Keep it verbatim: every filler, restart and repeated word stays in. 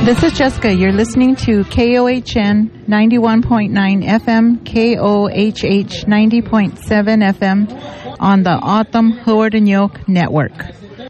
This is Jessica. You're listening to K O H N ninety-one point nine F M, K O H H ninety point seven F M on the Autumn Howard and Yoke Network.